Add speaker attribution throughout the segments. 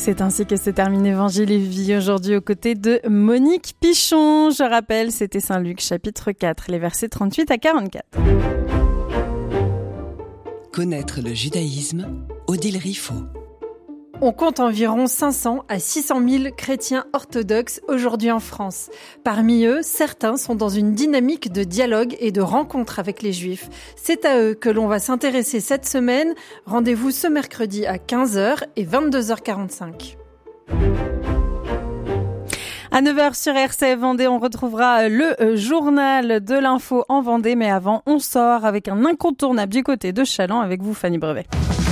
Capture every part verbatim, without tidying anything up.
Speaker 1: C'est ainsi que se termine Évangile et Vie aujourd'hui aux côtés de Monique Pichon. Je rappelle, c'était Saint-Luc, chapitre quatre, les versets trente-huit à quarante-quatre.
Speaker 2: Connaître le judaïsme, Odile Riffaut.
Speaker 3: On compte environ cinq cents à six cent mille chrétiens orthodoxes aujourd'hui en France. Parmi eux, certains sont dans une dynamique de dialogue et de rencontre avec les Juifs. C'est à eux que l'on va s'intéresser cette semaine. Rendez-vous ce mercredi à quinze heures et vingt-deux heures quarante-cinq.
Speaker 1: À neuf heures sur R C F Vendée, on retrouvera le journal de l'info en Vendée. Mais avant, on sort avec un incontournable du côté de Challans avec vous, Fanny Brevet.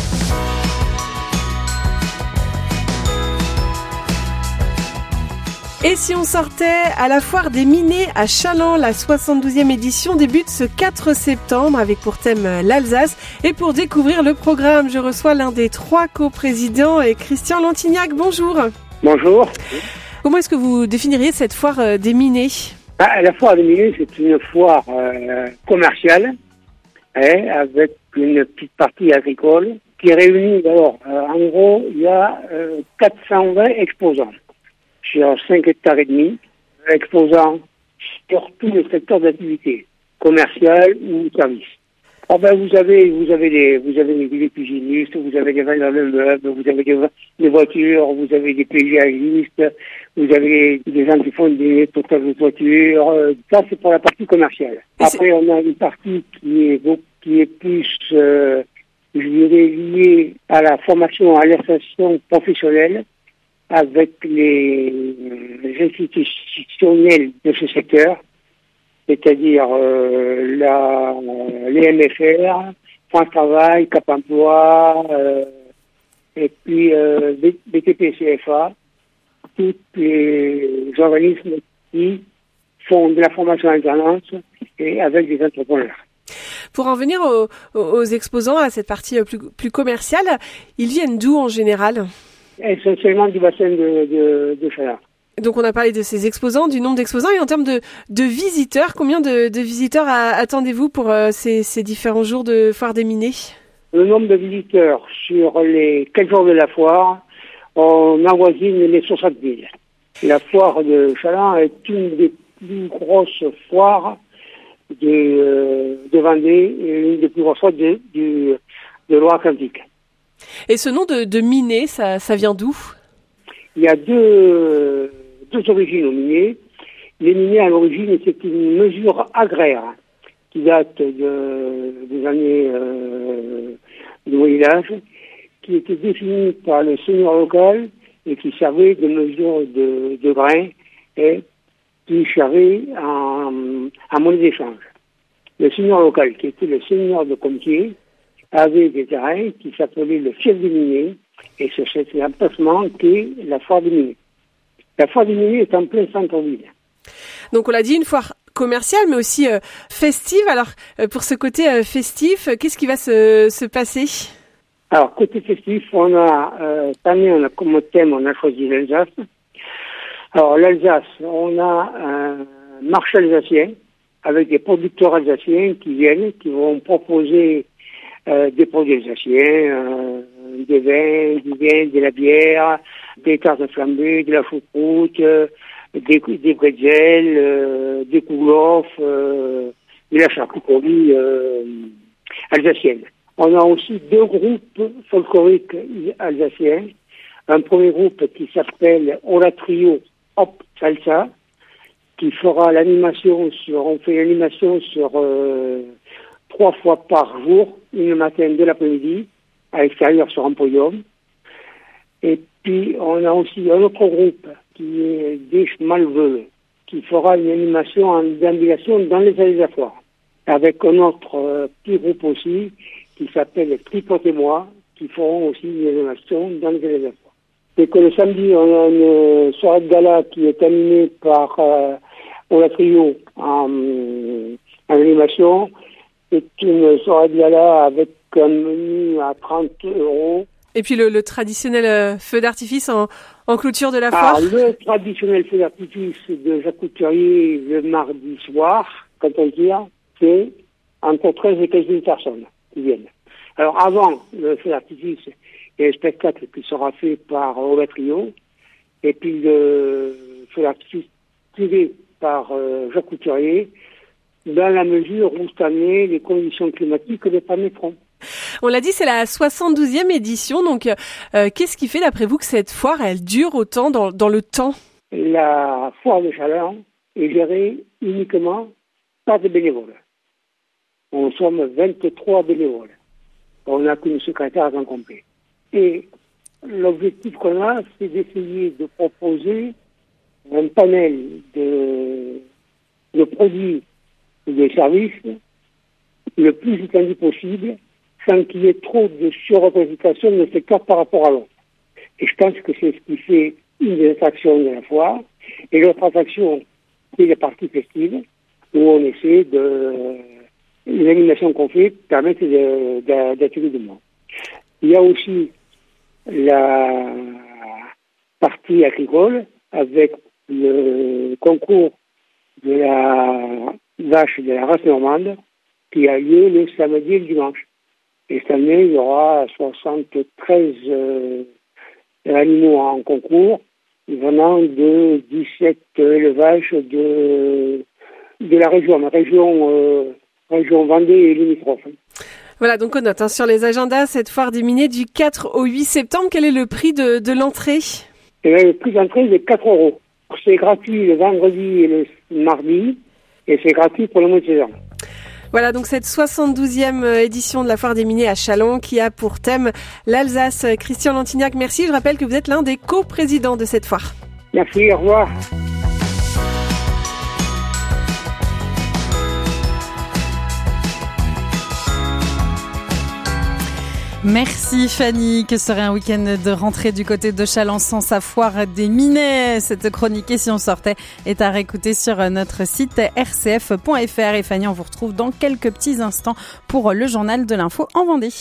Speaker 4: Et si on sortait à la foire des Minets à Challans, la soixante-douzième édition débute ce quatre septembre avec pour thème l'Alsace. Et pour découvrir le programme, je reçois l'un des trois coprésidents, et Christian Lantignac. Bonjour.
Speaker 5: Bonjour.
Speaker 4: Comment est-ce que vous définiriez cette foire des Minets ?
Speaker 5: Ah, la foire des Minets, c'est une foire euh, commerciale, hein, avec une petite partie agricole qui réunit d'abord, euh, en gros, il y a euh, quatre cent vingt exposants sur cinq hectares et demi, exposant sur tous les secteurs d'activité, commerciale ou service. Oh ben vous avez vous avez des vous avez des pugilistes, vous avez des vendeurs de meubles, vous avez des, des voitures, vous avez des paysagistes, vous avez des gens qui font des totages de voitures. Ça c'est pour la partie commerciale.
Speaker 4: Et
Speaker 5: Après c'est... on a une partie qui est qui est plus euh, je dirais liée à la formation, à l'insertion professionnelle, avec les, les institutionnels de ce secteur, c'est-à-dire euh, la, les M F R, France Travail, Cap Emploi, euh, et puis euh, B T P C F A, tous les organismes qui font de la formation alternance et avec des entrepreneurs.
Speaker 4: Pour en venir aux, aux exposants, à cette partie plus, plus commerciale, ils viennent d'où en général ?
Speaker 5: Essentiellement du bassin de, de, de Challans.
Speaker 4: Donc on a parlé de ces exposants, du nombre d'exposants, et en termes de, de visiteurs, combien de, de visiteurs à, attendez-vous pour euh, ces, ces différents jours de foire des Minets ?
Speaker 5: Le nombre de visiteurs sur les quatre jours de la foire, on avoisine les soixante mille. La foire de Challans est une des plus grosses foires de, euh, de Vendée et une des plus grosses foires de, de, de Loire-Atlantique.
Speaker 4: Et ce nom de, de Minet, ça, ça vient d'où ?
Speaker 5: Il y a deux, deux origines aux Minets. Les Minets, à l'origine, c'est une mesure agraire qui date de, des années euh, du Moyen-Âge, qui était définie par le seigneur local et qui servait de mesure de, de grains et qui servait en, en monnaie d'échange. Le seigneur local, qui était le seigneur de Compiègne, avait des terrains qui s'appelaient le fief des Minets, et c'est cet emplacement qu'est la foire des Minets. La foire des Minets est en plein centre-ville.
Speaker 4: Donc on l'a dit, une foire commerciale, mais aussi euh, festive. Alors, euh, pour ce côté euh, festif, euh, qu'est-ce qui va se, se passer ?
Speaker 5: Alors, côté festif, on a, euh, cette année, on a comme thème, on a choisi l'Alsace. Alors, l'Alsace, on a un marché alsacien, avec des producteurs alsaciens qui viennent, qui vont proposer Euh, des produits alsaciens, euh, des vins, du vin, de la bière, des tartes flambées, de la choucroute, euh, des, des bretzels, euh, des kouglof, euh, de la charcuterie euh, alsacienne. On a aussi deux groupes folkloriques alsaciens. Un premier groupe qui s'appelle Ola Trio Hop Salsa, qui fera l'animation sur, on fait l'animation sur euh, trois fois par jour, une matin, de l'après-midi, à l'extérieur sur un podium. Et puis, on a aussi un autre groupe qui est des Malveux, qui fera une animation en déambulation dans les allées de la foire. Avec un autre euh, petit groupe aussi, qui s'appelle Tripote et moi, qui feront aussi une animation dans les allées de la foire. Et que le samedi, on a une soirée de gala qui est animée par euh, Ola Trio en, en animation. C'est une soirée de gala avec un menu à trente euros.
Speaker 4: Et puis le, le traditionnel euh, feu d'artifice en, en clôture de la foire.
Speaker 5: Alors, le traditionnel feu d'artifice de Jacques Couturier le mardi soir, quand on tire, c'est entre treize et quinze mille personnes qui viennent. Alors avant le feu d'artifice, Il y a un spectacle qui sera fait par Robert Rio, et puis le, sera tiré par euh, Jacques Couturier, dans la mesure où cette année, les conditions climatiques ne permettront.
Speaker 4: On l'a dit, c'est la soixante-douzième édition, donc euh, qu'est-ce qui fait d'après vous que cette foire, elle dure autant dans, dans le temps?
Speaker 5: La foire de Challans est gérée uniquement par des bénévoles. On sommes vingt-trois bénévoles. On n'a qu'une secrétaire à temps complet. Et l'objectif qu'on a, c'est d'essayer de proposer un panel de, de produits et de services le plus étendu possible, sans qu'il y ait trop de surreprésentation de secteur par rapport à l'autre. Et je pense que c'est ce qui fait une des attractions de la foire. Et l'autre attraction, c'est la partie festive, où on essaie de... Les animations qu'on fait permettent d'attirer du monde. Il y a aussi la partie agricole, avec le concours de la vache de la race normande, qui a lieu le samedi et le dimanche. Et cette année, il y aura soixante-treize euh, animaux en concours, venant de dix-sept élevages de, de la région, la région, euh, région Vendée et limitrophe.
Speaker 4: Voilà, donc on note hein, sur les agendas cette foire des Minets du quatre au huit septembre. Quel est le prix de, de l'entrée?
Speaker 5: Et là, le prix d'entrée est de quatre euros. C'est gratuit le vendredi et le mardi, et c'est gratuit pour le mois de saison.
Speaker 4: Voilà, donc cette soixante-douzième édition de la foire des Minets à Challans qui a pour thème l'Alsace. Christian Lantignac, merci. Je rappelle que vous êtes l'un des coprésidents de cette foire.
Speaker 5: Merci, au revoir.
Speaker 1: Merci Fanny. Que serait un week-end de rentrée du côté de Challans sans sa foire des Minets? Cette chronique, et si on sortait, est à réécouter sur notre site r c f point f r. Et Fanny, on vous retrouve dans quelques petits instants pour le journal de l'info en Vendée.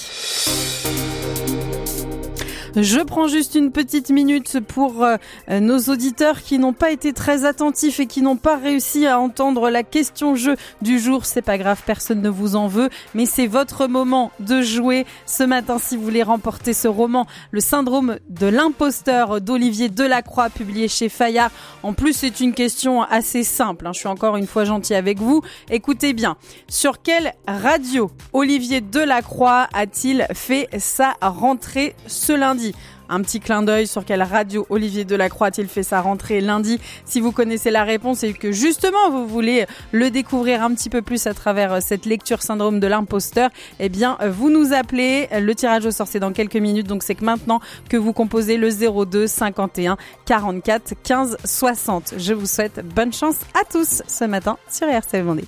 Speaker 1: Je prends juste une petite minute pour euh, nos auditeurs qui n'ont pas été très attentifs et qui n'ont pas réussi à entendre la question jeu du jour. C'est pas grave, personne ne vous en veut, mais c'est votre moment de jouer ce matin si vous voulez remporter ce roman, Le syndrome de l'imposteur d'Olivier Delacroix, publié chez Fayard. En plus, c'est une question assez simple, hein. Je suis encore une fois gentil avec vous. Écoutez bien, sur quelle radio Olivier Delacroix a-t-il fait sa rentrée ce lundi? Un petit clin d'œil sur quelle radio Olivier Delacroix a-t-il fait sa rentrée lundi. Si vous connaissez la réponse et que justement vous voulez le découvrir un petit peu plus à travers cette lecture syndrome de l'imposteur, eh bien vous nous appelez. Le tirage au sort c'est dans quelques minutes, donc c'est que maintenant que vous composez le zéro deux cinquante et un quarante-quatre quinze soixante. Je vous souhaite bonne chance à tous ce matin sur R C F Vendée.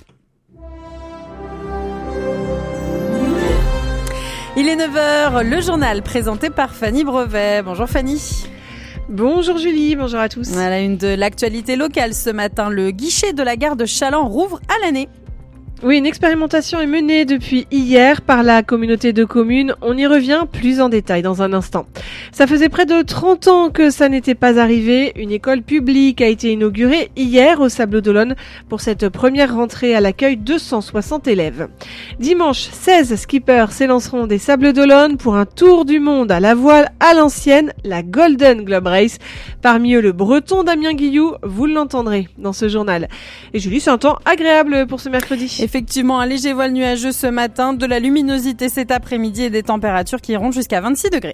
Speaker 1: Il est neuf heures, le journal présenté par Fanny Brevet. Bonjour Fanny.
Speaker 4: Bonjour Julie, bonjour à tous.
Speaker 1: Voilà une de l'actualité locale ce matin. Le guichet de la gare de Challans rouvre à l'année.
Speaker 4: Oui, une expérimentation est menée depuis hier par la communauté de communes. On y revient plus en détail dans un instant. Ça faisait près de trente ans que ça n'était pas arrivé. Une école publique a été inaugurée hier au Sables d'Olonne pour cette première rentrée à l'accueil de deux cent soixante élèves. Dimanche, seize skippers s'élanceront des Sables d'Olonne pour un tour du monde à la voile à l'ancienne, la Golden Globe Race. Parmi eux, le breton Damien Guillou, vous l'entendrez dans ce journal. Et Julie, c'est un temps agréable pour ce mercredi.
Speaker 1: Effectivement, un léger voile nuageux ce matin, de la luminosité cet après-midi et des températures qui iront jusqu'à vingt-six degrés.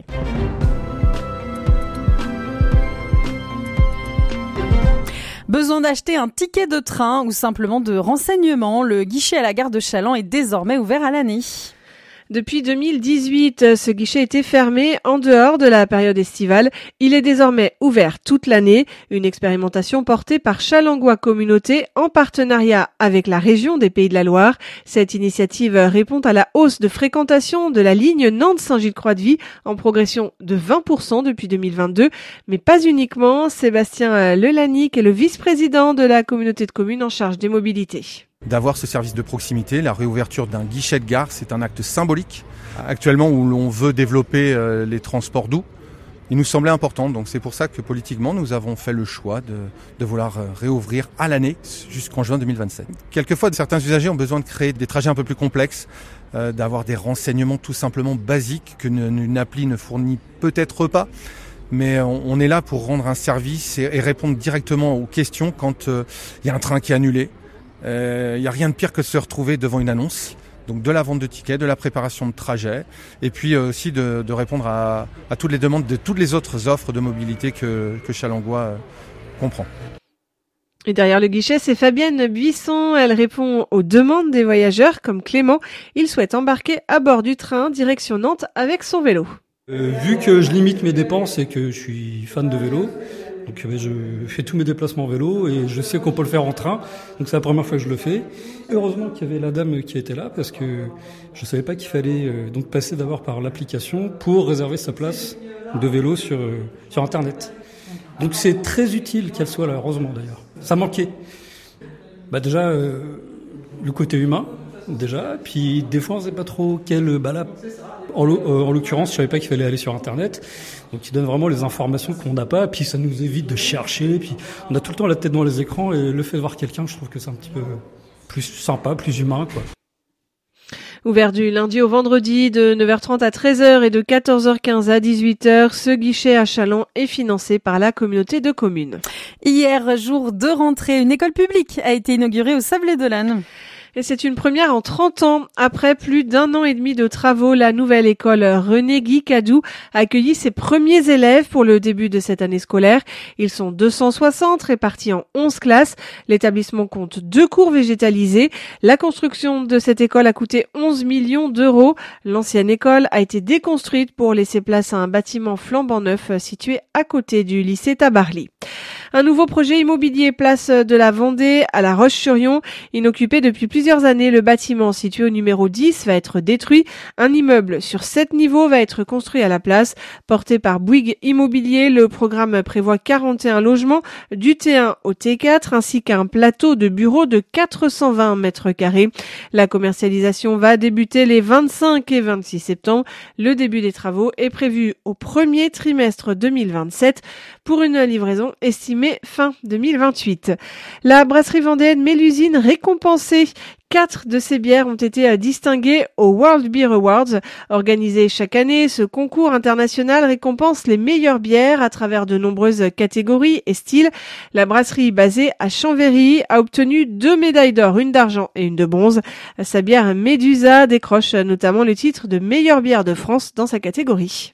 Speaker 1: Besoin d'acheter un ticket de train ou simplement de renseignements, le guichet à la gare de Challans est désormais ouvert à l'année.
Speaker 4: Depuis deux mille dix-huit, ce guichet était fermé en dehors de la période estivale. Il est désormais ouvert toute l'année. Une expérimentation portée par Challangois Communauté en partenariat avec la région des Pays de la Loire. Cette initiative répond à la hausse de fréquentation de la ligne Nantes-Saint-Gilles-Croix-de-Vie en progression de vingt pour cent depuis deux mille vingt-deux. Mais pas uniquement. Sébastien Lelanic est le vice-président de la communauté de communes en charge des mobilités.
Speaker 6: D'avoir ce service de proximité, la réouverture d'un guichet de gare, c'est un acte symbolique. Actuellement, où l'on veut développer euh, les transports doux, il nous semblait important. Donc c'est pour ça que politiquement, nous avons fait le choix de, de vouloir réouvrir à l'année jusqu'en juin deux mille vingt-sept. Quelquefois, certains usagers ont besoin de créer des trajets un peu plus complexes, euh, d'avoir des renseignements tout simplement basiques qu'une une appli ne fournit peut-être pas. Mais on, on est là pour rendre un service et, et répondre directement aux questions quand il euh, y a un train qui est annulé. Il euh, n'y a rien de pire que de se retrouver devant une annonce. Donc de la vente de tickets, de la préparation de trajets, et puis euh, aussi de, de répondre à, à toutes les demandes de toutes les autres offres de mobilité que, que Challengois euh, comprend.
Speaker 4: Et derrière le guichet, c'est Fabienne Buisson. Elle répond aux demandes des voyageurs comme Clément. Il souhaite embarquer à bord du train direction Nantes avec son vélo.
Speaker 7: Euh, vu que je limite mes dépenses et que je suis fan de vélo, donc euh, je fais tous mes déplacements en vélo et je sais qu'on peut le faire en train. Donc c'est la première fois que je le fais. Heureusement qu'il y avait la dame qui était là parce que je savais pas qu'il fallait euh, donc passer d'abord par l'application pour réserver sa place de vélo sur euh, sur internet. Donc c'est très utile qu'elle soit là, heureusement d'ailleurs. Ça manquait. Bah déjà euh, le côté humain. Déjà, puis des fois on sait pas trop quel bah là en, euh, en l'occurrence je savais pas qu'il fallait aller sur internet, donc il donne vraiment les informations qu'on n'a pas, puis ça nous évite de chercher, puis on a tout le temps la tête dans les écrans et le fait de voir quelqu'un, je trouve que c'est un petit peu plus sympa, plus humain quoi.
Speaker 4: Ouvert du lundi au vendredi de neuf heures trente à treize heures et de quatorze heures quinze à dix-huit heures, ce guichet à Challans est financé par la communauté de communes.
Speaker 1: Hier, jour de rentrée, une école publique a été inaugurée au Sablé-d'Olonne.
Speaker 4: Et c'est une première en trente ans. Après plus d'un an et demi de travaux, la nouvelle école René Guicadou a accueilli ses premiers élèves pour le début de cette année scolaire. Ils sont deux cent soixante répartis en onze classes. L'établissement compte deux cours végétalisés. La construction de cette école a coûté onze millions d'euros. L'ancienne école a été déconstruite pour laisser place à un bâtiment flambant neuf situé à côté du lycée Tabarly. Un nouveau projet immobilier place de la Vendée à La Roche-sur-Yon. Inoccupé depuis plusieurs années, le bâtiment situé au numéro dix va être détruit. Un immeuble sur sept niveaux va être construit à la place. Porté par Bouygues Immobilier, le programme prévoit quarante et un logements du T un au T quatre ainsi qu'un plateau de bureaux de quatre cent vingt mètres carrés. La commercialisation va débuter les vingt-cinq et vingt-six septembre. Le début des travaux est prévu au premier trimestre deux mille vingt-sept pour une livraison estimée fin deux mille vingt-huit. La brasserie vendéenne Mélusine récompensée. Quatre de ces bières ont été distinguées aux World Beer Awards. Organisé chaque année, ce concours international récompense les meilleures bières à travers de nombreuses catégories et styles. La brasserie basée à Chambéry a obtenu deux médailles d'or, une d'argent et une de bronze. Sa bière Médusa décroche notamment le titre de meilleure bière de France dans sa catégorie.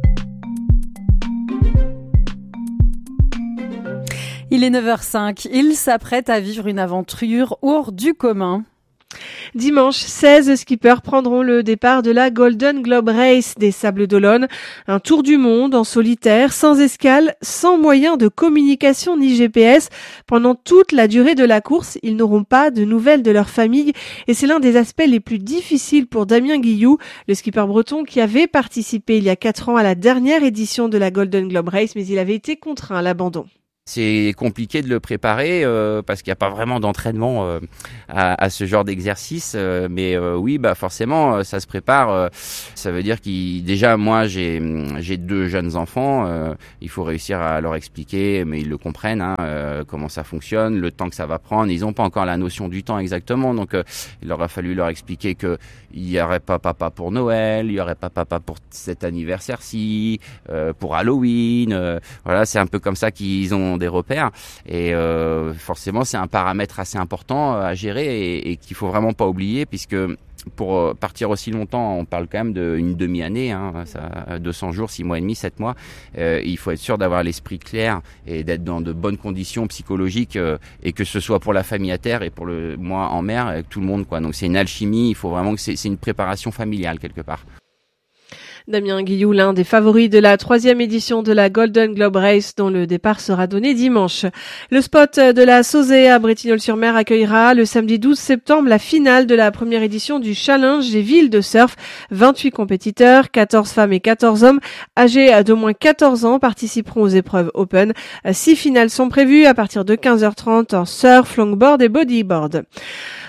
Speaker 1: Il est neuf heures cinq, il s'apprête à vivre une aventure hors du commun.
Speaker 4: Dimanche, seize skippers prendront le départ de la Golden Globe Race des Sables-d'Olonne. Un tour du monde en solitaire, sans escale, sans moyen de communication ni G P S. Pendant toute la durée de la course, ils n'auront pas de nouvelles de leur famille et c'est l'un des aspects les plus difficiles pour Damien Guilloux, le skipper breton qui avait participé il y a quatre ans à la dernière édition de la Golden Globe Race, mais il avait été contraint à l'abandon.
Speaker 8: C'est compliqué de le préparer euh, parce qu'il n'y a pas vraiment d'entraînement euh, à, à ce genre d'exercice. Euh, mais euh, oui, bah forcément, euh, ça se prépare. Euh, ça veut dire qu'il déjà moi j'ai j'ai deux jeunes enfants. Euh, il faut réussir à leur expliquer, mais ils le comprennent. Hein, euh, comment ça fonctionne, le temps que ça va prendre. Ils n'ont pas encore la notion du temps exactement. Donc euh, il leur a fallu leur expliquer que il y aurait pas papa pour Noël, il y aurait pas papa pour cet anniversaire-ci, euh, pour Halloween. Euh, voilà, c'est un peu comme ça qu'ils ont des repères et euh, forcément c'est un paramètre assez important à gérer et, et qu'il faut vraiment pas oublier puisque pour partir aussi longtemps, on parle quand même d'une demi-année, hein, ça, deux cents jours, six mois et demi, sept mois. Euh, il faut être sûr d'avoir l'esprit clair et d'être dans de bonnes conditions psychologiques euh, et que ce soit pour la famille à terre et pour le moi en mer, avec tout le monde, quoi. Donc c'est une alchimie. Il faut vraiment que c'est, c'est une préparation familiale quelque part.
Speaker 4: Damien Guilloux, l'un des favoris de la troisième édition de la Golden Globe Race dont le départ sera donné dimanche. Le spot de la Sauzée à Bretignolles-sur-Mer accueillera le samedi douze septembre la finale de la première édition du Challenge des villes de surf. vingt-huit compétiteurs, quatorze femmes et quatorze hommes âgés d'au moins quatorze ans participeront aux épreuves Open. Six finales sont prévues à partir de quinze heures trente en surf, longboard et bodyboard.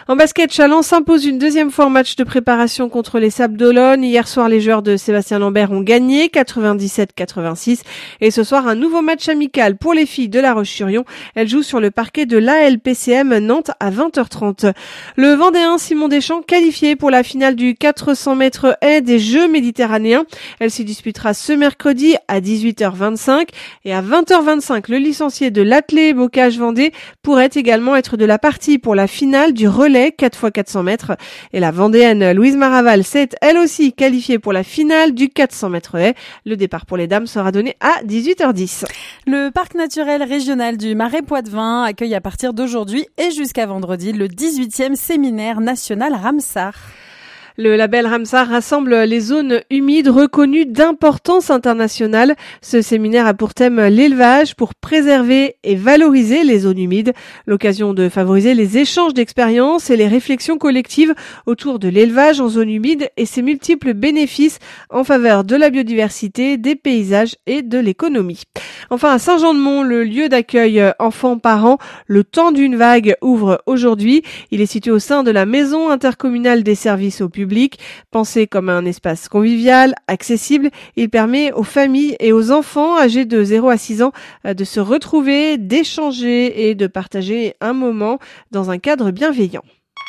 Speaker 4: En basket, Challans s'impose une deuxième fois en match de préparation contre les Sables d'Olonne. Hier soir, les joueurs de Sébastien Lambert ont gagné quatre-vingt-dix-sept quatre-vingt-six. Et ce soir, un nouveau match amical pour les filles de La Roche-sur-Yon. Elles jouent sur le parquet de l'A L P C M Nantes à vingt heures trente. Le Vendéen Simon Deschamps qualifié pour la finale du quatre cents mètres haies des Jeux méditerranéens. Elle s'y disputera ce mercredi à dix-huit heures vingt-cinq. Et à vingt heures vingt-cinq, le licencié de l'Athlé Bocage Vendée pourrait également être de la partie pour la finale du relais quatre fois quatre cents mètres. Et la Vendéenne Louise Maraval s'est elle aussi qualifiée pour la finale du quatre cents mètres haies. Le départ pour les dames sera donné à dix-huit heures dix.
Speaker 1: Le parc naturel régional du Marais Poitevin accueille à partir d'aujourd'hui et jusqu'à vendredi le dix-huitième séminaire national Ramsar.
Speaker 4: Le label Ramsar rassemble les zones humides reconnues d'importance internationale. Ce séminaire a pour thème l'élevage pour préserver et valoriser les zones humides. L'occasion de favoriser les échanges d'expériences et les réflexions collectives autour de l'élevage en zone humide et ses multiples bénéfices en faveur de la biodiversité, des paysages et de l'économie. Enfin, à Saint-Jean-de-Mont, le lieu d'accueil enfants-parents, le temps d'une vague, ouvre aujourd'hui. Il est situé au sein de la maison intercommunale des services au public. Pensé comme un espace convivial, accessible, il permet aux familles et aux enfants âgés de zéro à six ans de se retrouver, d'échanger et de partager un moment dans un cadre bienveillant.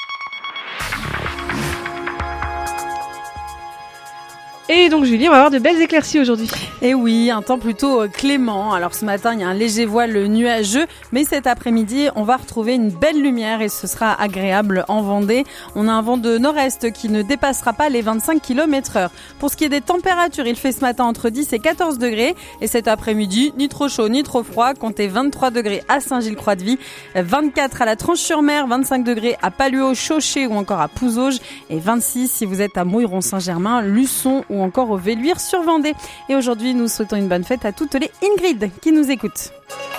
Speaker 4: Et donc Julie, on va avoir de belles éclaircies aujourd'hui.
Speaker 1: Et oui, un temps plutôt clément. Alors ce matin, il y a un léger voile nuageux, mais cet après-midi, on va retrouver une belle lumière et ce sera agréable en Vendée. On a un vent de nord-est qui ne dépassera pas les vingt-cinq kilomètres heure. Pour ce qui est des températures, il fait ce matin entre dix et quatorze degrés et cet après-midi, ni trop chaud ni trop froid, comptez vingt-trois degrés à Saint-Gilles-Croix-de-Vie, vingt-quatre à la Tranche-sur-Mer, vingt-cinq degrés à Paluau, Chauchet ou encore à Pouzauges et vingt-six si vous êtes à Mouilleron-Saint-Germain, Luçon ou encore au Velluire sur Vendée. Et aujourd'hui, nous souhaitons une bonne fête à toutes les Ingrid qui nous écoutent.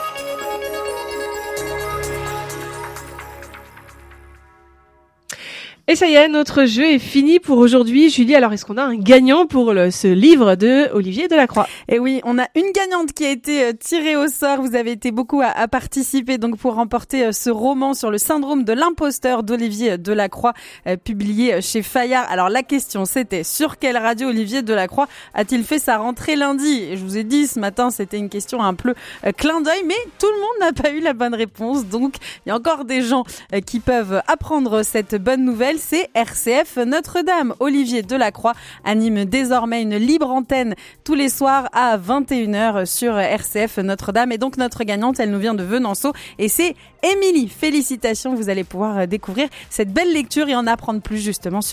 Speaker 4: Et ça y est, notre jeu est fini pour aujourd'hui. Julie, alors est-ce qu'on a un gagnant pour le, ce livre de Olivier Delacroix?
Speaker 1: Et oui, on a une gagnante qui a été tirée au sort. Vous avez été beaucoup à, à participer donc pour remporter ce roman sur le syndrome de l'imposteur d'Olivier Delacroix, euh, publié chez Fayard. Alors la question c'était, sur quelle radio Olivier Delacroix a-t-il fait sa rentrée lundi? Et je vous ai dit ce matin, c'était une question un peu euh, clin d'œil, mais tout le monde n'a pas eu la bonne réponse. Donc il y a encore des gens euh, qui peuvent apprendre cette bonne nouvelle. C'est R C F Notre-Dame. Olivier Delacroix anime désormais une libre antenne tous les soirs à vingt et une heures sur R C F Notre-Dame. Et donc notre gagnante, elle nous vient de Venanceau et c'est Émilie. Félicitations, vous allez pouvoir découvrir cette belle lecture et en apprendre plus justement sur